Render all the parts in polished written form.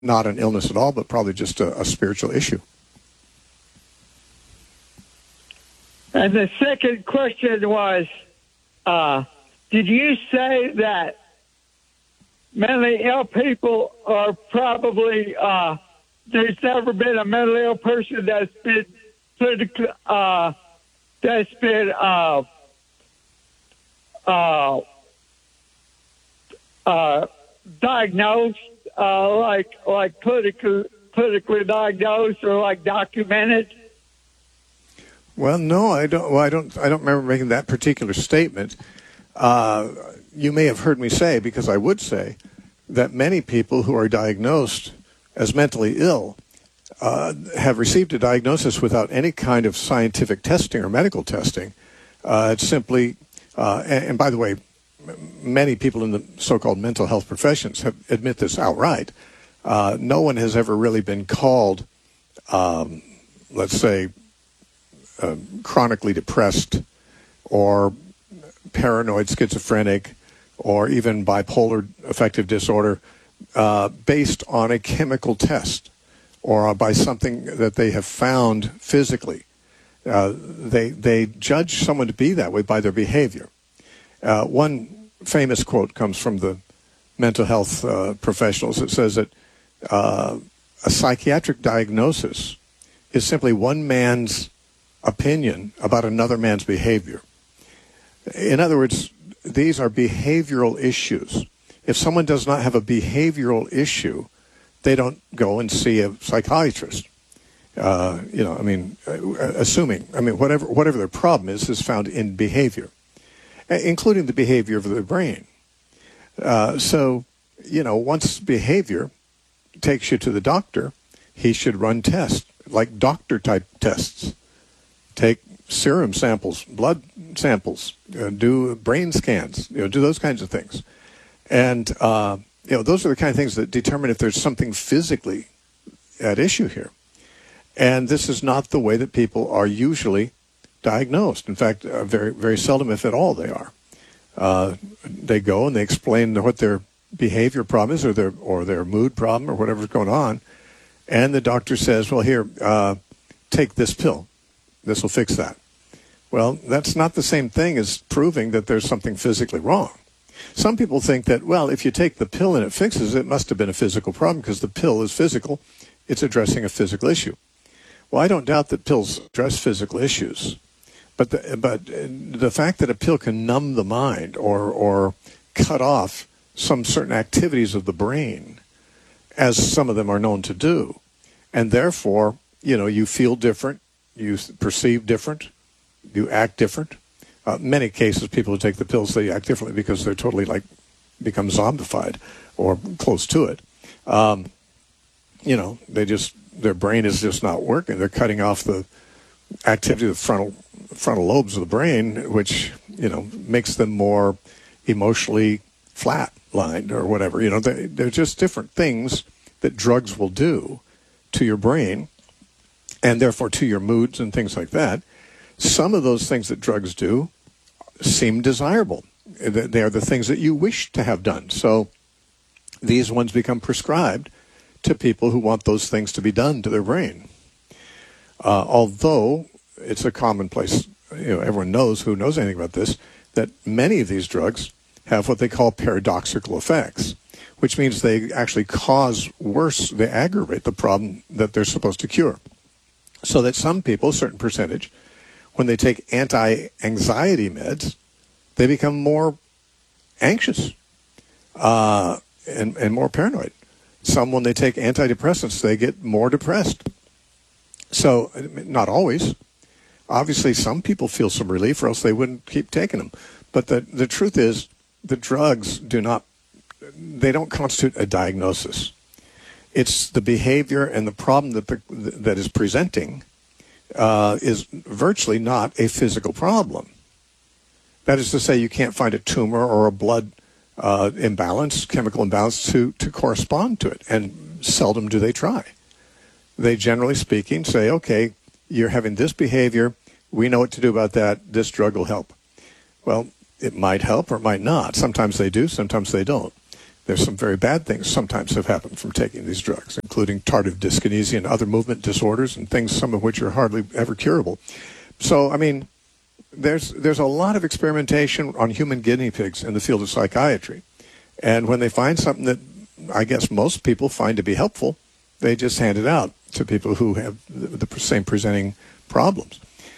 not an illness at all, but probably just a spiritual issue. And the second question was, did you say that mentally ill people are probably, there's never been a mentally ill person that's been diagnosed, like politically diagnosed or like documented? Well, no, I don't. Well, I don't remember making that particular statement. You may have heard me say, because I would say, that many people who are diagnosed as mentally ill have received a diagnosis without any kind of scientific testing or medical testing. It's simply, and by the way, many people in the so-called mental health professions admit this outright. No one has ever really been called, let's say, chronically depressed or paranoid schizophrenic or even bipolar affective disorder based on a chemical test or by something that they have found physically. They judge someone to be that way by their behavior. One famous quote comes from the mental health professionals. It says that a psychiatric diagnosis is simply one man's opinion about another man's behavior. In other words, these are behavioral issues. If someone does not have a behavioral issue, they don't go and see a psychiatrist. Assuming, whatever their problem is found in behavior, including the behavior of the brain. Once behavior takes you to the doctor, he should run tests, like doctor-type tests. Take serum samples, blood samples, do brain scans, do those kinds of things. And, those are the kind of things that determine if there's something physically at issue here. And this is not the way that people are usually diagnosed. In fact, very, very seldom, if at all, they are. They go and they explain what their behavior problem is or their mood problem or whatever's going on. And the doctor says, well, here, take this pill. This will fix that. Well, that's not the same thing as proving that there's something physically wrong. Some people think that, well, if you take the pill and it fixes it, it must have been a physical problem because the pill is physical. It's addressing a physical issue. Well, I don't doubt that pills address physical issues. But the fact that a pill can numb the mind or cut off some certain activities of the brain, as some of them are known to do, and therefore, you feel different, you perceive different, you act different. Many cases, people who take the pills, they act differently because they're totally become zombified or close to it. Their brain is just not working. They're cutting off the activity of the frontal lobes of the brain, which, makes them more emotionally flat-lined or whatever. They're just different things that drugs will do to your brain and therefore to your moods and things like that. Some of those things that drugs do seem desirable. They are the things that you wish to have done. So these ones become prescribed to people who want those things to be done to their brain. Although it's a commonplace, everyone knows who knows anything about this, that many of these drugs have what they call paradoxical effects, which means they actually cause worse, they aggravate the problem that they're supposed to cure. So that some people, a certain percentage, when they take anti-anxiety meds, they become more anxious and more paranoid. Some, when they take antidepressants, they get more depressed. So, not always. Obviously, some people feel some relief, or else they wouldn't keep taking them. But the truth is, the drugs don't constitute a diagnosis. It's the behavior and the problem that is presenting is virtually not a physical problem. That is to say, you can't find a tumor or a blood imbalance, chemical imbalance, to correspond to it. And seldom do they try. They, generally speaking, say, okay, you're having this behavior. We know what to do about that. This drug will help. Well, it might help or it might not. Sometimes they do, sometimes they don't. There's some very bad things sometimes have happened from taking these drugs, including tardive dyskinesia and other movement disorders and things, some of which are hardly ever curable. So, I mean, there's a lot of experimentation on human guinea pigs in the field of psychiatry. And when they find something that I guess most people find to be helpful, they just hand it out to people who have the same presenting problems.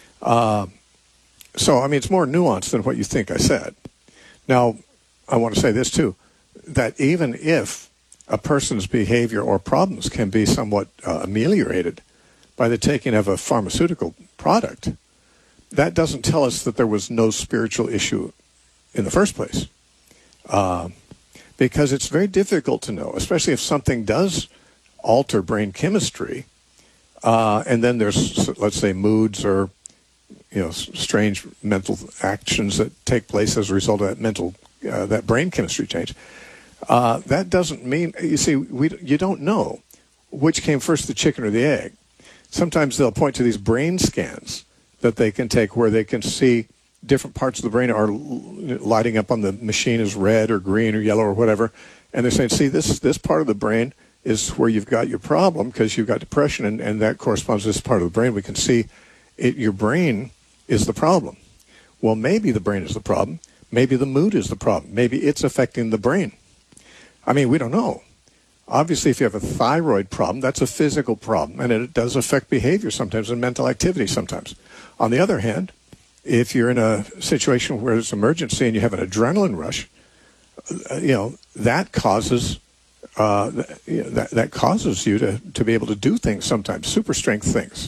So, I mean, it's more nuanced than what you think I said. Now, I want to say this, too, that even if a person's behavior or problems can be somewhat ameliorated by the taking of a pharmaceutical product, that doesn't tell us that there was no spiritual issue in the first place. Because it's very difficult to know, especially if something does alter brain chemistry, and then there's, let's say, moods or strange mental actions that take place as a result of that that brain chemistry change. That doesn't mean, you see, you don't know which came first, the chicken or the egg. Sometimes they'll point to these brain scans that they can take where they can see different parts of the brain are lighting up on the machine as red or green or yellow or whatever. And they're saying, see, this part of the brain is where you've got your problem because you've got depression, and that corresponds to this part of the brain. We can see your brain is the problem. Well, maybe the brain is the problem. Maybe the mood is the problem. Maybe it's affecting the brain. I mean, we don't know. Obviously, if you have a thyroid problem, that's a physical problem, and it does affect behavior sometimes and mental activity sometimes. On the other hand, if you're in a situation where it's emergency and you have an adrenaline rush, that causes that causes you to be able to do things sometimes, super strength things.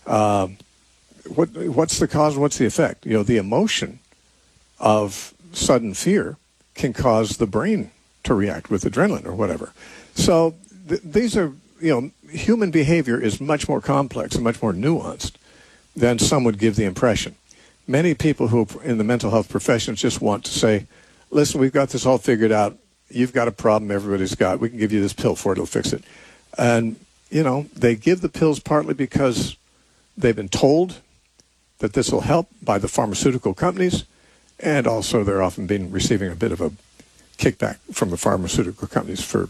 What's the cause and what's the effect? The emotion of sudden fear can cause the brain to react with adrenaline or whatever. So these are, human behavior is much more complex and much more nuanced than some would give the impression. Many people who are in the mental health professions just want to say, listen, we've got this all figured out. You've got a problem everybody's got. We can give you this pill for it. It'll fix it. And, they give the pills partly because they've been told that this will help by the pharmaceutical companies, and also they're often receiving a bit of a kickback from the pharmaceutical companies for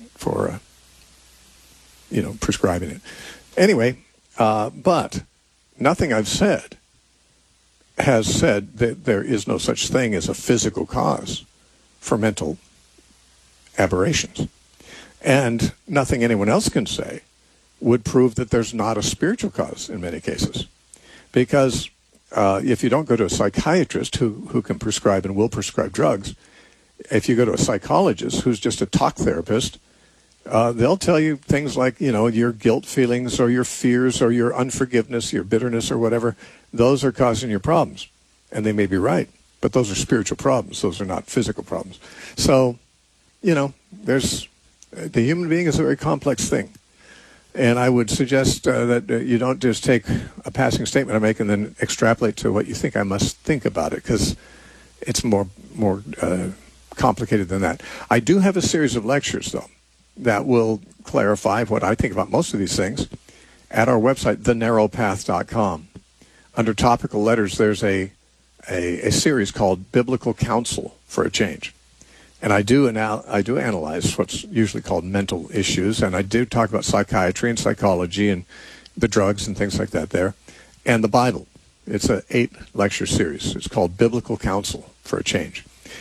prescribing it. Anyway, but nothing I've said has said that there is no such thing as a physical cause for mental aberrations. And nothing anyone else can say would prove that there's not a spiritual cause in many cases. Because if you don't go to a psychiatrist who can prescribe and will prescribe drugs, if you go to a psychologist who's just a talk therapist, they'll tell you things like, your guilt feelings or your fears or your unforgiveness, your bitterness or whatever, those are causing your problems. And they may be right, but those are spiritual problems. Those are not physical problems. So, the human being is a very complex thing. And I would suggest that you don't just take a passing statement I make and then extrapolate to what you think I must think about it, because it's more complicated than that. I do have a series of lectures, though, that will clarify what I think about most of these things at our website, thenarrowpath.com. Under topical letters, there's a series called Biblical Counsel for a Change. And I do analyze what's usually called mental issues, and I do talk about psychiatry and psychology and the drugs and things like that there, and the Bible. It's an 8-lecture series. It's called Biblical Counsel for a Change.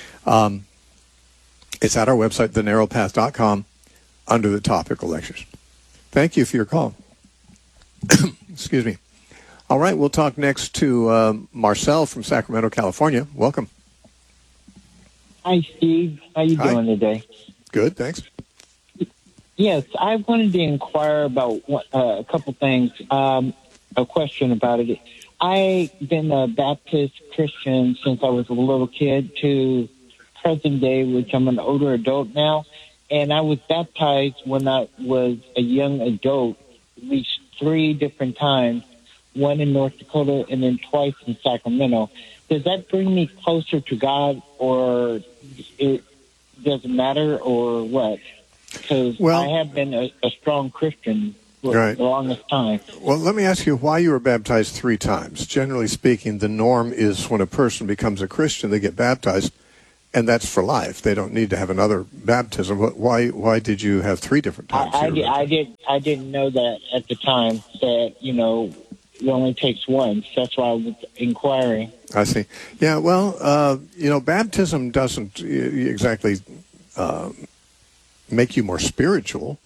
It's at our website, thenarrowpath.com, under the topical lectures. Thank you for your call. Excuse me. All right, we'll talk next to Marcel from Sacramento, California. Welcome. Hi, Steve. How you doing today? Good, thanks. Yes, I wanted to inquire about a couple things. A question about it. I've been a Baptist Christian since I was a little kid to present day, which I'm an older adult now. And I was baptized when I was a young adult, at least 3 different times, one in North Dakota and then twice in Sacramento. Does that bring me closer to God, or it doesn't matter, or what? Because I have been a strong Christian for the longest time. Well, let me ask you why you were baptized 3 times. Generally speaking, the norm is when a person becomes a Christian, they get baptized, And that's for life. They don't need to have another baptism. Why did you have 3 different times? I didn't know that at the time, that, it only takes one. So that's why I was inquiring. I see. Yeah, well, baptism doesn't exactly make you more spiritual.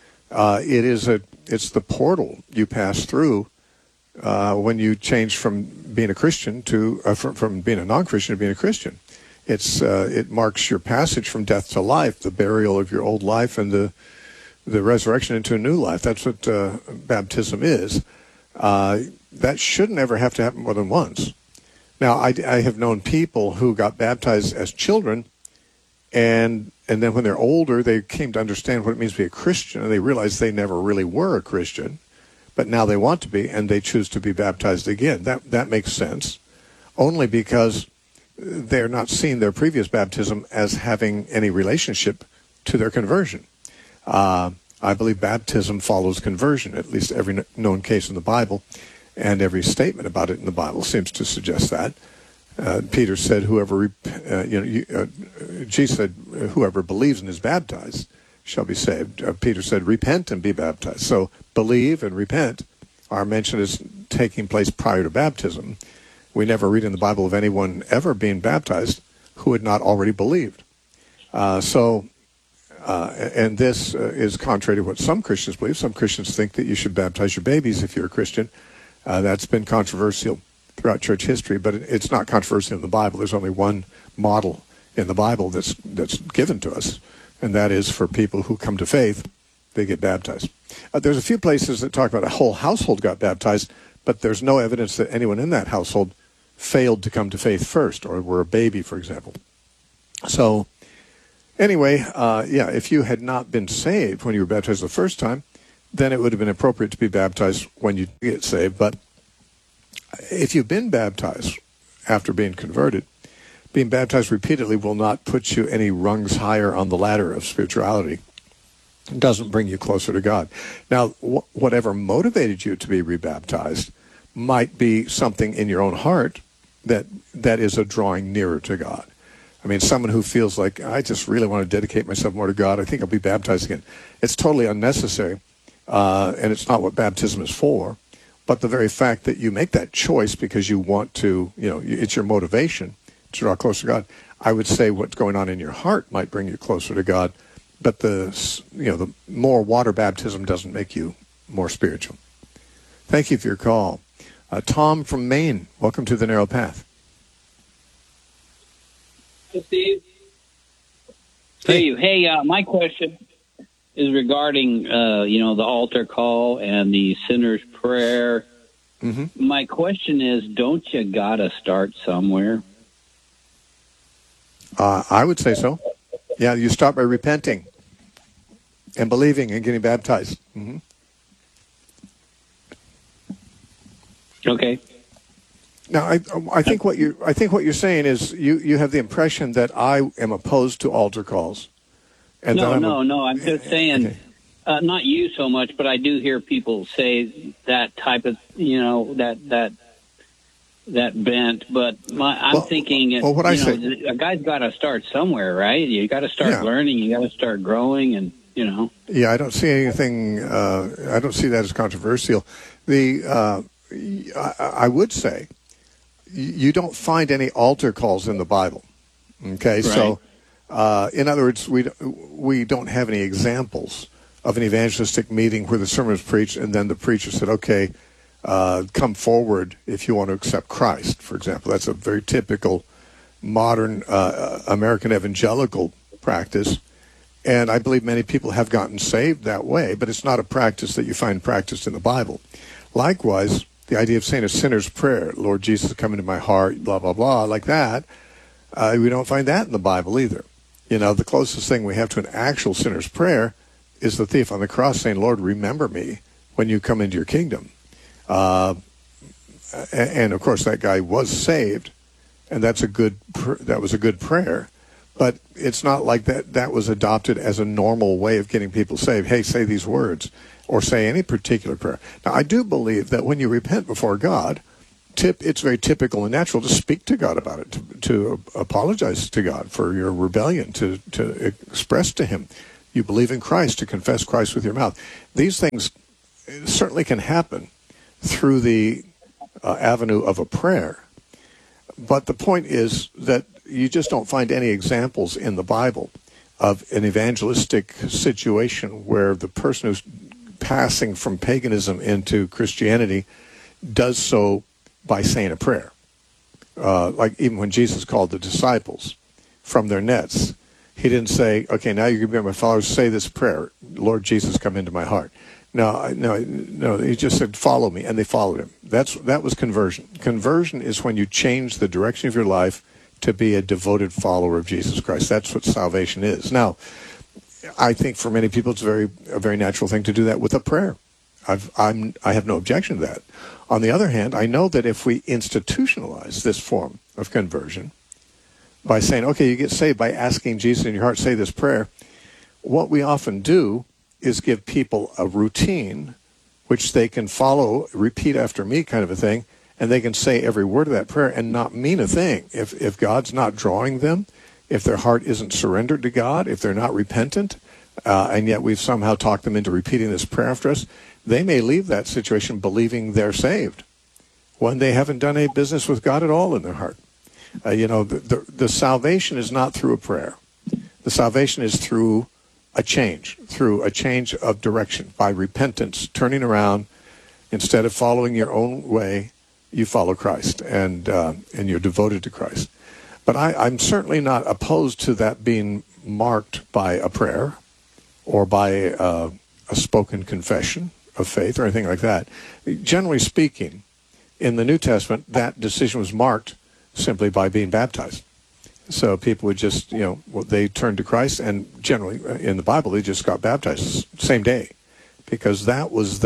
It's the portal you pass through when you change from being a Christian to from being a non-Christian to being a Christian. It marks your passage from death to life, the burial of your old life and the resurrection into a new life. That's what baptism is. That shouldn't ever have to happen more than once. Now, I have known people who got baptized as children, and then when they're older, they came to understand what it means to be a Christian, and they realized they never really were a Christian, but now they want to be, and they choose to be baptized again. That makes sense, only because they're not seeing their previous baptism as having any relationship to their conversion. I believe baptism follows conversion, at least every known case in the Bible, and every statement about it in the Bible seems to suggest that. Peter said, Jesus said, whoever believes and is baptized shall be saved. Peter said, repent and be baptized. So believe and repent are mentioned as taking place prior to baptism. We never read in the Bible of anyone ever being baptized who had not already believed. And this is contrary to what some Christians believe. Some Christians think that you should baptize your babies if you're a Christian. That's been controversial throughout church history, but it's not controversial in the Bible. There's only one model in the Bible that's given to us, and that is for people who come to faith, they get baptized. There's a few places that talk about a whole household got baptized, but there's no evidence that anyone in that household failed to come to faith first or were a baby, for example. So anyway, if you had not been saved when you were baptized the first time, then it would have been appropriate to be baptized when you get saved. But if you've been baptized after being converted, being baptized repeatedly will not put you any rungs higher on the ladder of spirituality. It doesn't bring you closer to God. Now, whatever motivated you to be rebaptized might be something in your own heart that is a drawing nearer to God. I mean, someone who feels like, I just really want to dedicate myself more to God, I think I'll be baptized again. It's totally unnecessary, and it's not what baptism is for. But the very fact that you make that choice because you want to, it's your motivation to draw closer to God, I would say what's going on in your heart might bring you closer to God. But the more water baptism doesn't make you more spiritual. Thank you for your call. Tom from Maine, welcome to The Narrow Path. Hey, Steve. Steve, hey, my question is regarding, the altar call and the sinner's prayer. Mm-hmm. My question is, don't you gotta start somewhere? I would say so. Yeah, you start by repenting and believing and getting baptized. Mm-hmm. Okay. Now, I think what you're saying is you have the impression that I am opposed to altar calls. And no. I'm just saying, okay. Not you so much, but I do hear people say that type of, that bent. But I'm thinking, what I say, a guy's got to start somewhere, right? You got to start learning. You got to start growing, and Yeah, I don't see anything. I don't see that as controversial. I would say you don't find any altar calls in the Bible. Okay, right. So in other words, we don't have any examples of an evangelistic meeting where the sermon was preached and then the preacher said, "Okay, come forward if you want to accept Christ." For example, that's a very typical modern American evangelical practice. And I believe many people have gotten saved that way, but it's not a practice that you find practiced in the Bible. Likewise, the idea of saying a sinner's prayer, "Lord Jesus, come into my heart," blah, blah, blah, like that, we don't find that in the Bible either. The closest thing we have to an actual sinner's prayer is the thief on the cross saying, "Lord, remember me when you come into your kingdom." And of course, that guy was saved, and that was a good prayer. But it's not like that was adopted as a normal way of getting people saved. Hey, say these words, or say any particular prayer. Now, I do believe that when you repent before God, it's very typical and natural to speak to God about it, to apologize to God for your rebellion, to express to him you believe in Christ, to confess Christ with your mouth. These things certainly can happen through the avenue of a prayer. But the point is that you just don't find any examples in the Bible of an evangelistic situation where the person who's passing from paganism into Christianity does so by saying a prayer. Like even when Jesus called the disciples from their nets, he didn't say, okay, now you're going to be my followers, say this prayer, Lord Jesus, come into my heart. No, he just said, follow me, and they followed him. That was conversion. Conversion is when you change the direction of your life to be a devoted follower of Jesus Christ. That's what salvation is. Now, I think for many people it's a very natural thing to do that with a prayer. I have no objection to that. On the other hand, I know that if we institutionalize this form of conversion by saying, okay, you get saved by asking Jesus in your heart, say this prayer, what we often do is give people a routine which they can follow, repeat after me kind of a thing, and they can say every word of that prayer and not mean a thing. If God's not drawing them, if their heart isn't surrendered to God, if they're not repentant, and yet we've somehow talked them into repeating this prayer after us, they may leave that situation believing they're saved when they haven't done any business with God at all in their heart. The salvation is not through a prayer. The salvation is through a change of direction, by repentance, turning around. Instead of following your own way, you follow Christ, and you're devoted to Christ. But I'm certainly not opposed to that being marked by a prayer or by a spoken confession of faith or anything like that. Generally speaking, in the New Testament, that decision was marked simply by being baptized. So people would just, they turned to Christ, and generally in the Bible, they just got baptized same day, because that was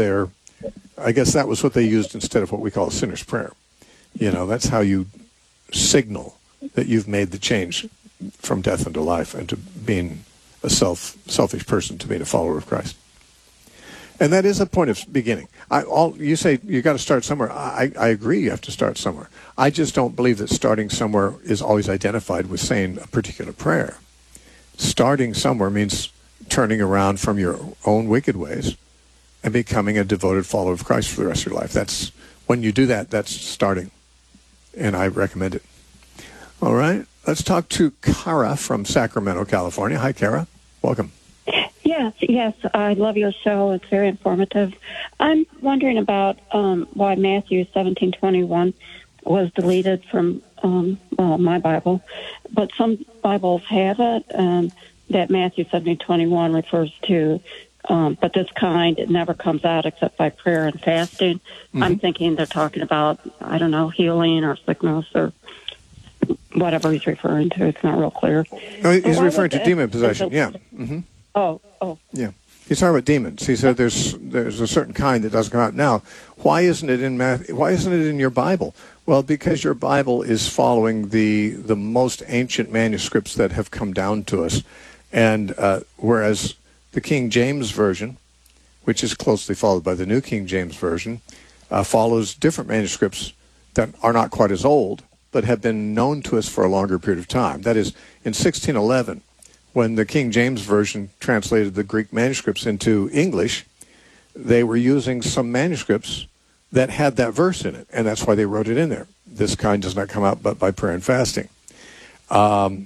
that was what they used instead of what we call a sinner's prayer. That's how you signal that you've made the change from death into life and to being a selfish person to being a follower of Christ. And that is a point of beginning. You say you got to start somewhere. I agree you have to start somewhere. I just don't believe that starting somewhere is always identified with saying a particular prayer. Starting somewhere means turning around from your own wicked ways and becoming a devoted follower of Christ for the rest of your life. When you do that, that's starting. And I recommend it. All right. Let's talk to Kara from Sacramento, California. Hi, Kara. Welcome. Yes, I love your show. It's very informative. I'm wondering about why Matthew 17:21 was deleted from my Bible, but some Bibles have it. That Matthew 17:21 refers to, but this kind, it never comes out except by prayer and fasting. Mm-hmm. I'm thinking they're talking about, I don't know, healing or sickness or whatever he's referring to. It's not real clear. No, he's referring to demon possession. Yeah. Mm-hmm. Oh. Yeah. He's talking about demons. He said there's a certain kind that doesn't come out. Now, why isn't it in Matthew? Why isn't it in your Bible? Well, because your Bible is following the most ancient manuscripts that have come down to us, and whereas the King James Version, which is closely followed by the New King James Version, follows different manuscripts that are not quite as old, but have been known to us for a longer period of time. That is, in 1611, when the King James Version translated the Greek manuscripts into English, they were using some manuscripts that had that verse in it, and that's why they wrote it in there. This kind does not come out but by prayer and fasting. But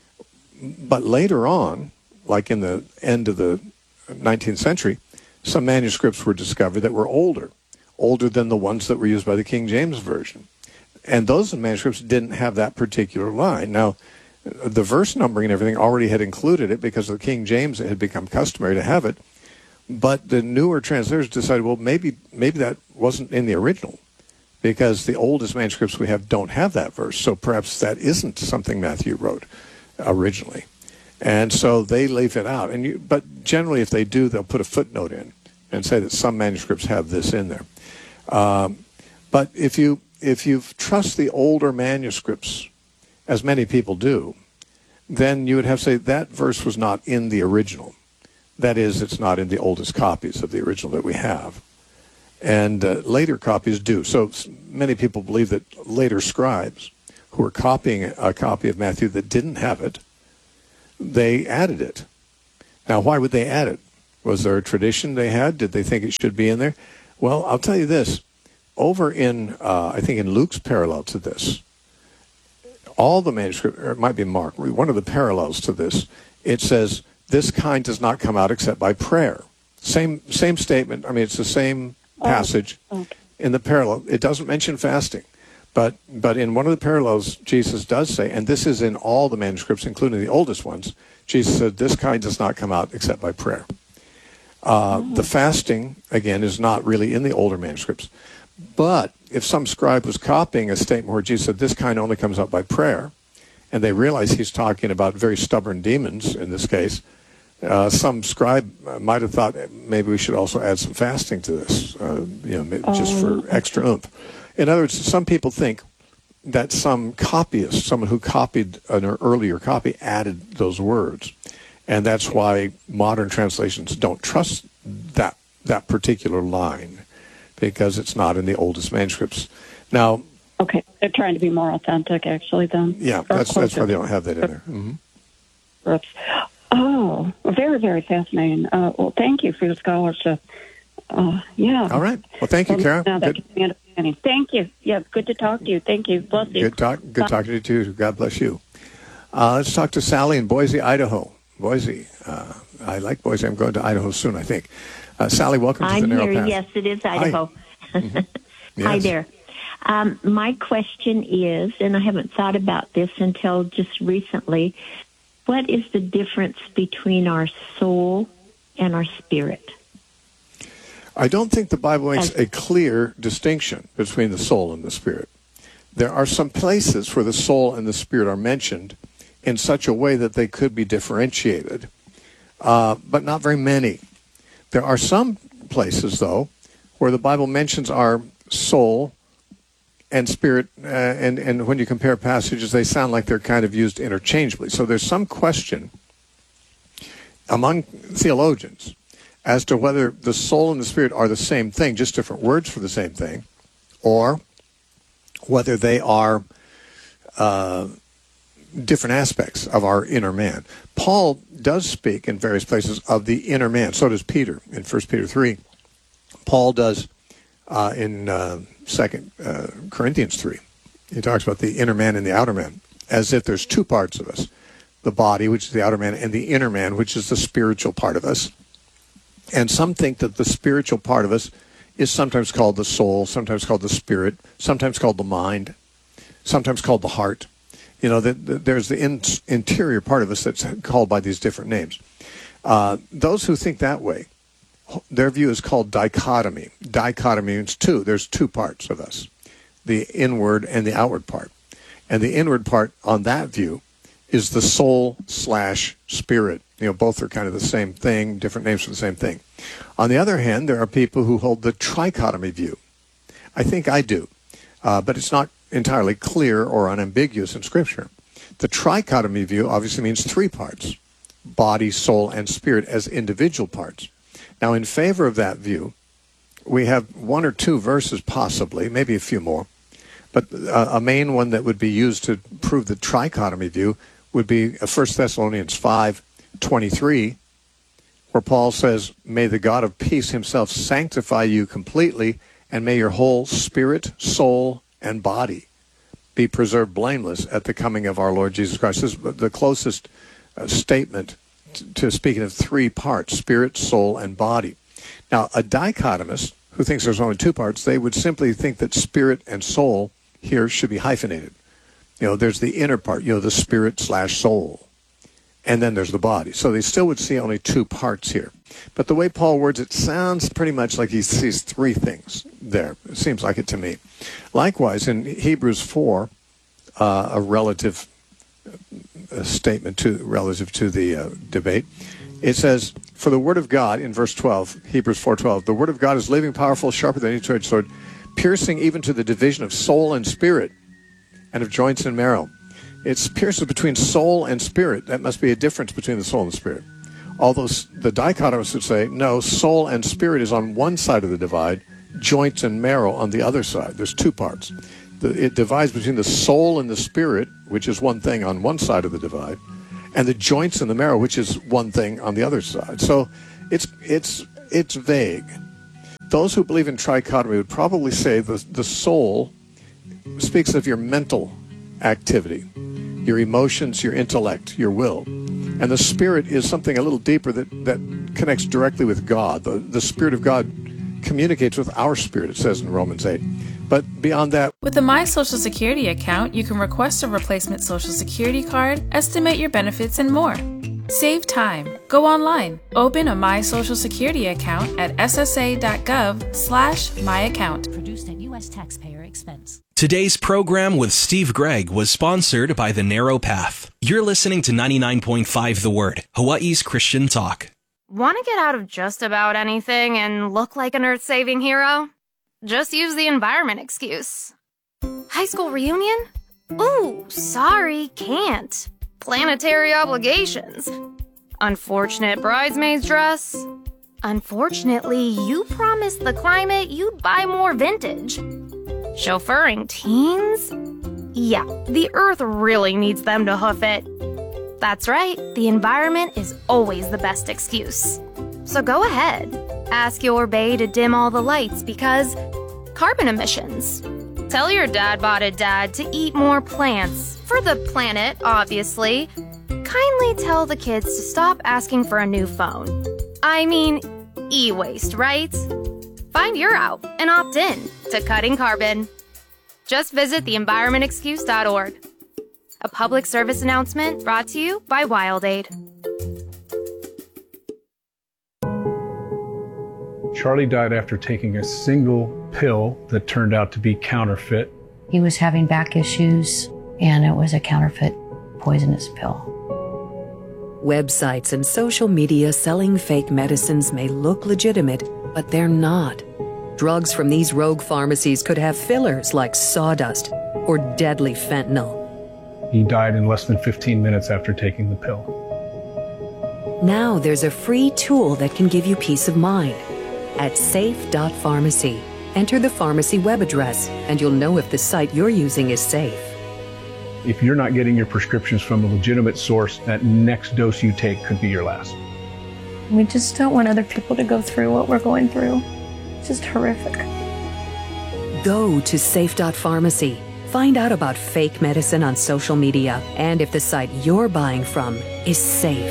later on, like in the end of the 19th century, some manuscripts were discovered that were older than the ones that were used by the King James Version. And those manuscripts didn't have that particular line. Now, the verse numbering and everything already had included it because of the King James. It had become customary to have it. But the newer translators decided, well, maybe that wasn't in the original, because the oldest manuscripts we have don't have that verse. So perhaps that isn't something Matthew wrote originally. And so they leave it out. But generally, if they do, they'll put a footnote in and say that some manuscripts have this in there. But if you trust the older manuscripts, as many people do, then you would have to say that verse was not in the original. That is, it's not in the oldest copies of the original that we have. and later copies do. So many people believe that later scribes who were copying a copy of Matthew that didn't have it, they added it. Now, why would they add it? Was there a tradition they had? Did they think it should be in there? Well, I'll tell you this. Over in, I think in Luke's parallel to this, all the manuscript, or it might be Mark, one of the parallels to this, it says, this kind does not come out except by prayer. Same statement. I mean, it's the same passage in the parallel. It doesn't mention fasting. But in one of the parallels, Jesus does say, and this is in all the manuscripts, including the oldest ones, Jesus said, this kind does not come out except by prayer. The fasting, again, is not really in the older manuscripts. But if some scribe was copying a statement where Jesus said, this kind only comes out by prayer, and they realize he's talking about very stubborn demons in this case, some scribe might have thought maybe we should also add some fasting to this, just for extra oomph. In other words, some people think that some copyist, someone who copied an earlier copy, added those words. And that's why modern translations don't trust that particular line, because it's not in the oldest manuscripts. Now, okay, they're trying to be more authentic, actually, then. Yeah, that's why they don't have that in there. Mm-hmm. Oh, very, very fascinating. Well, thank you for your scholarship. Yeah. All right. Well, thank you, Kara. Now that gives me understanding. Thank you. Yeah, good to talk to you. Thank you. Bless you. Good talking to you, too. God bless you. Let's talk to Sally in Boise, Idaho. Boise. I like Boise. I'm going to Idaho soon, I think. Sally, welcome to the Narrow Path. Yes, it is Idaho. Hi, yes. Hi there. My question is, and I haven't thought about this until just recently, what is the difference between our soul and our spirit? I don't think the Bible makes a clear distinction between the soul and the spirit. There are some places where the soul and the spirit are mentioned in such a way that they could be differentiated, but not very many. There are some places, though, where the Bible mentions our soul and spirit, and when you compare passages, they sound like they're kind of used interchangeably. So there's some question among theologians as to whether the soul and the spirit are the same thing, just different words for the same thing, or whether they are different aspects of our inner man. Paul does speak in various places of the inner man. So does Peter in 1 Peter 3. Paul does in 2 Corinthians 3. He talks about the inner man and the outer man, as if there's two parts of us, the body, which is the outer man, and the inner man, which is the spiritual part of us. And some think that the spiritual part of us is sometimes called the soul, sometimes called the spirit, sometimes called the mind, sometimes called the heart. You know, there's the interior part of us that's called by these different names. Those who think that way, their view is called dichotomy. Dichotomy means two. There's two parts of us, the inward and the outward part. And the inward part on that view is the soul/spirit. You know, both are kind of the same thing, different names for the same thing. On the other hand, there are people who hold the trichotomy view. I think I do, but it's not entirely clear or unambiguous in Scripture. The trichotomy view obviously means three parts, body, soul, and spirit as individual parts. Now, in favor of that view, we have one or two verses possibly, maybe a few more, but a main one that would be used to prove the trichotomy view would be 1 Thessalonians 5:23, where Paul says, "May the God of peace himself sanctify you completely, and may your whole spirit, soul, and body be preserved blameless at the coming of our Lord Jesus Christ." This is the closest statement to speaking of three parts, spirit, soul, and body. Now, a dichotomist who thinks there's only two parts, they would simply think that spirit and soul here should be hyphenated. You know, there's the inner part, you know, the spirit/soul, and then there's the body. So they still would see only two parts here. But the way Paul words it sounds pretty much like he sees three things there. It seems like it to me. Likewise, in Hebrews 4, a relative statement relative to the debate, it says, "For the word of God," in verse 12, Hebrews 4:12, "the word of God is living, powerful, sharper than any two-edged sword, piercing even to the division of soul and spirit, and of joints and marrow." It's pierces between soul and spirit. That must be a difference between the soul and the spirit. Although the dichotomists would say, no, soul and spirit is on one side of the divide, joints and marrow on the other side. There's two parts. It divides between the soul and the spirit, which is one thing on one side of the divide, and the joints and the marrow, which is one thing on the other side. So it's vague. Those who believe in trichotomy would probably say the soul speaks of your mental activity, your emotions, your intellect, your will. And the spirit is something a little deeper that connects directly with God. The Spirit of God communicates with our spirit, it says in Romans 8. But beyond that... With the My Social Security account, you can request a replacement Social Security card, estimate your benefits, and more. Save time. Go online. Open a My Social Security account at ssa.gov/myaccount. Produced at U.S. taxpayer expense. Today's program with Steve Gregg was sponsored by The Narrow Path. You're listening to 99.5 The Word, Hawaii's Christian talk. Want to get out of just about anything and look like an earth-saving hero? Just use the environment excuse. High school reunion? Ooh, sorry, can't. Planetary obligations. Unfortunate bridesmaid's dress. Unfortunately, you promised the climate you'd buy more vintage. Chauffeuring teens? Yeah, the earth really needs them to hoof it. That's right, the environment is always the best excuse. So go ahead, ask your bae to dim all the lights because carbon emissions. Tell your dad-botted dad to eat more plants, for the planet, obviously. Kindly tell the kids to stop asking for a new phone. I mean, e-waste, right? Find your out and opt in to cutting carbon. Just visit theenvironmentexcuse.org. A public service announcement brought to you by WildAid. Charlie died after taking a single pill that turned out to be counterfeit. He was having back issues, and it was a counterfeit poisonous pill. Websites and social media selling fake medicines may look legitimate, but they're not. Drugs from these rogue pharmacies could have fillers like sawdust or deadly fentanyl. He died in less than 15 minutes after taking the pill. Now there's a free tool that can give you peace of mind. At safe.pharmacy, enter the pharmacy web address, and you'll know if the site you're using is safe. If you're not getting your prescriptions from a legitimate source, that next dose you take could be your last. We just don't want other people to go through what we're going through. It's just horrific. Go to safe.pharmacy. Find out about fake medicine on social media and if the site you're buying from is safe.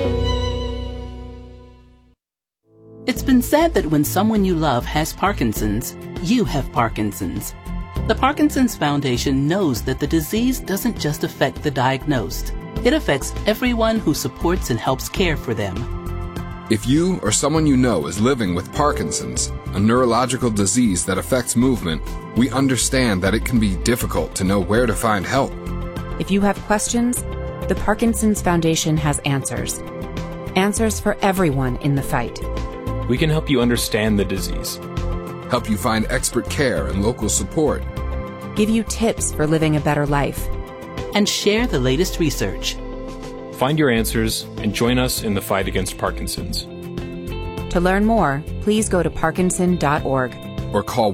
It's been said that when someone you love has Parkinson's, you have Parkinson's. The Parkinson's Foundation knows that the disease doesn't just affect the diagnosed. It affects everyone who supports and helps care for them. If you or someone you know is living with Parkinson's, a neurological disease that affects movement, we understand that it can be difficult to know where to find help. If you have questions, the Parkinson's Foundation has answers. Answers for everyone in the fight. We can help you understand the disease. Help you find expert care and local support. Give you tips for living a better life. And share the latest research. Find your answers and join us in the fight against Parkinson's. To learn more, please go to parkinson.org. Or call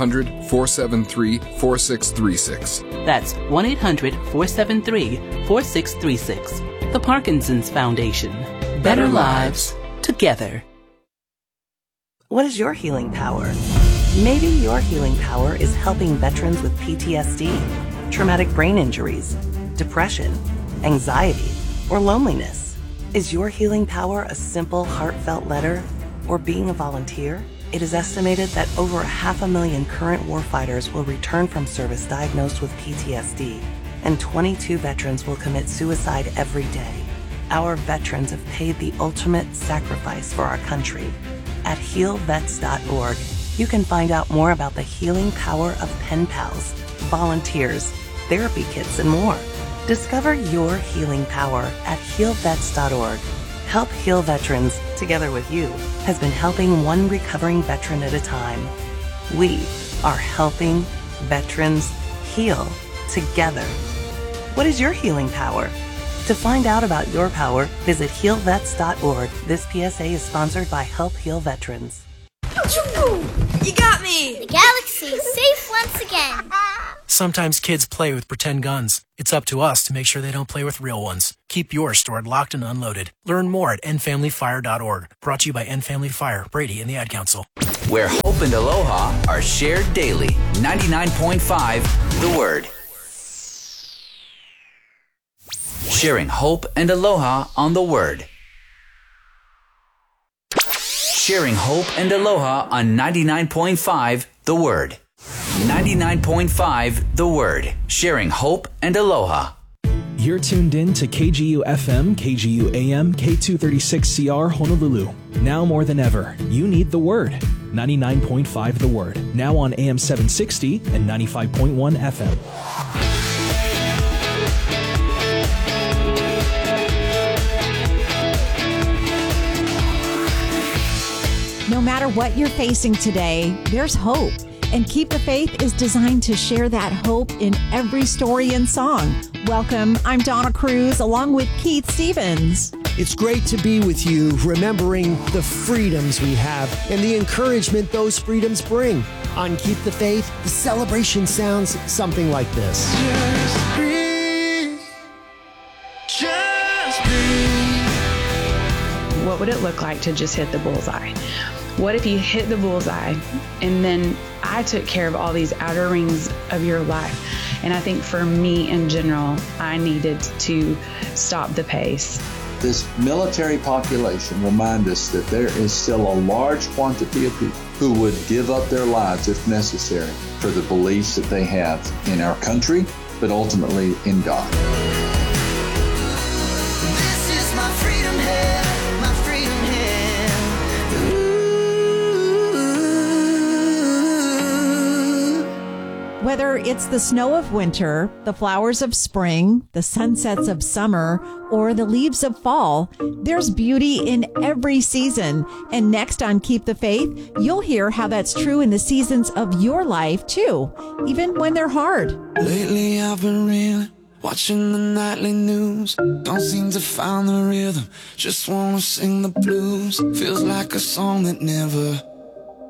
1-800-473-4636. That's 1-800-473-4636. The Parkinson's Foundation. Better lives together. What is your healing power? Maybe your healing power is helping veterans with PTSD, traumatic brain injuries, depression, anxiety, or loneliness. Is your healing power a simple, heartfelt letter or being a volunteer? It is estimated that over 500,000 current warfighters will return from service diagnosed with PTSD, and 22 veterans will commit suicide every day. Our veterans have paid the ultimate sacrifice for our country. At healvets.org, you can find out more about the healing power of pen pals, volunteers, therapy kits, and more. Discover your healing power at healvets.org. Help Heal Veterans, together with you, has been helping one recovering veteran at a time. We are helping veterans heal together. What is your healing power? To find out about your power, visit healvets.org. This PSA is sponsored by Help Heal Veterans. You got me! The galaxy's safe once again. Sometimes kids play with pretend guns. It's up to us to make sure they don't play with real ones. Keep yours stored locked and unloaded. Learn more at endfamilyfire.org. Brought to you by End Family Fire, Brady, and the Ad Council. Where hope and aloha are shared daily. 99.5 The Word. Sharing hope and aloha on The Word. Sharing hope and aloha on 99.5 The Word. 99.5 The Word. Sharing hope and aloha. You're tuned in to KGU FM, KGU AM, K236CR Honolulu. Now more than ever, you need The Word. 99.5 The Word. Now on AM 760 and 95.1 FM. No matter what you're facing today, there's hope. And Keep the Faith is designed to share that hope in every story and song. Welcome, I'm Donna Cruz, along with Keith Stevens. It's great to be with you, remembering the freedoms we have and the encouragement those freedoms bring. On Keep the Faith, the celebration sounds something like this. Just breathe. Just breathe. What would it look like to just hit the bullseye? What if you hit the bullseye and then I took care of all these outer rings of your life? And I think for me in general, I needed to stop the pace. This military population reminds us that there is still a large quantity of people who would give up their lives if necessary for the beliefs that they have in our country, but ultimately in God. This is my freedom hand, my freedom hand. Whether it's the snow of winter, the flowers of spring, the sunsets of summer, or the leaves of fall, there's beauty in every season. And next on Keep the Faith, you'll hear how that's true in the seasons of your life, too, even when they're hard. Lately I've been reeling, watching the nightly news. Don't seem to find the rhythm, just wanna sing the blues. Feels like a song that never